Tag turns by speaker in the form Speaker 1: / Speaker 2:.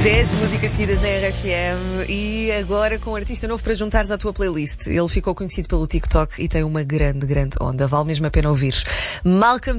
Speaker 1: 10 músicas seguidas na RFM e agora com um artista novo para juntares à tua playlist. Ele ficou conhecido pelo TikTok e tem uma grande onda. Vale mesmo a pena ouvir. Malcolm